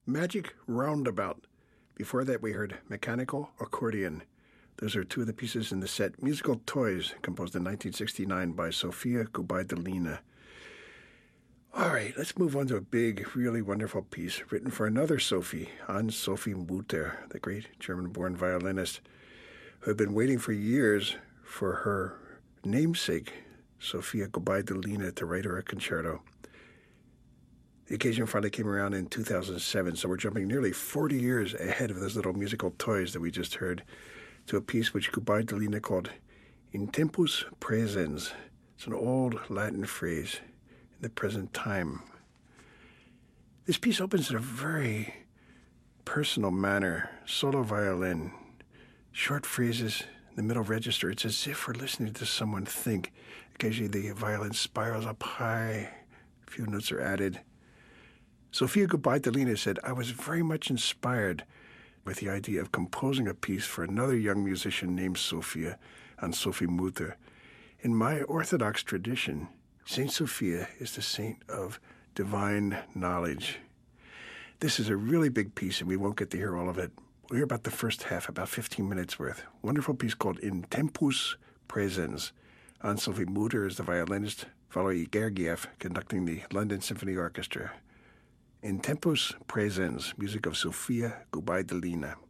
Magic Roundabout. Before that, we heard Mechanical Accordion. Those are two of the pieces in the set Musical Toys, composed in 1969 by Sofia Gubaidulina. All right, let's move on to a big, really wonderful piece written for another Sophie, Anne-Sophie Mutter, the great German-born violinist, who had been waiting for years for her namesake, Sofia Gubaidulina, to write her a concerto. The occasion finally came around in 2007, so we're jumping nearly 40 years ahead of those little musical toys that we just heard to a piece which Gubaidulina called In Tempus Praesens. It's an old Latin phrase, in the present time. This piece opens in a very personal manner, solo violin, short phrases in the middle register. It's as if we're listening to someone think. Occasionally the violin spirals up high, a few notes are added. Sofia Gubaidulina said, I was very much inspired with the idea of composing a piece for another young musician named Sofia, Anne-Sophie Mutter. In my Orthodox tradition, Saint Sophia is the saint of divine knowledge. This is a really big piece, and we won't get to hear all of it. We'll hear about the first half, about 15 minutes worth. Wonderful piece called In Tempus Praesens. Anne-Sophie Mutter is the violinist, Valery Gergiev conducting the London Symphony Orchestra. In Tempus Praesens, music of Sofia Gubaidulina.